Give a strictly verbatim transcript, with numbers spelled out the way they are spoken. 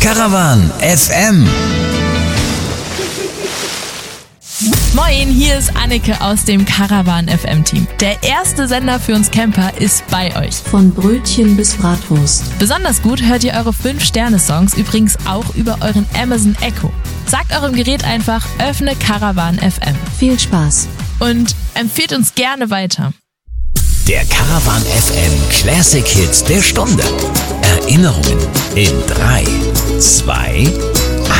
Caravan F M. Moin, hier ist Anneke aus dem Caravan F M Team. Der erste Sender für uns Camper ist bei euch. Von Brötchen bis Bratwurst. Besonders gut hört ihr eure fünf Sterne Songs übrigens auch über euren Amazon Echo. Sagt eurem Gerät einfach, öffne Caravan F M. Viel Spaß. Und empfehlt uns gerne weiter. Der Caravan F M Classic Hits der Stunde. Erinnerungen in drei, zwei,